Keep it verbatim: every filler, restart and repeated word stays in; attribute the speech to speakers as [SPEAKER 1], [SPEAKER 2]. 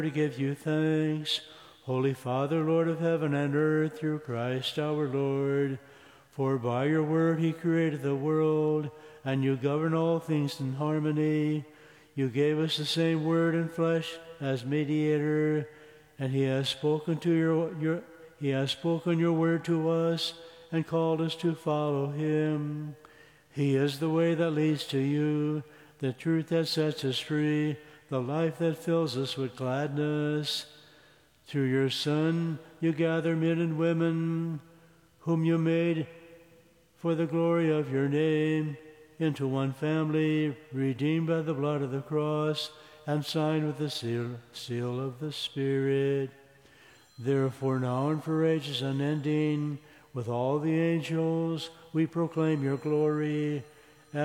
[SPEAKER 1] to give you thanks, Holy Father, Lord of heaven and earth, through Christ our Lord. For by your word he created the world, and you govern all things in harmony. You gave us the same word in flesh as mediator, and he has spoken to your, your he has spoken your word to us and called us to follow him. He is the way that leads to you, the truth that sets us free, the life that fills us with gladness. Through your Son, you gather men and women, whom you made for the glory of your name, into one family, redeemed by the blood of the cross, and signed with the seal, seal of the Spirit. Therefore now and for ages unending, with all the angels, we proclaim your glory.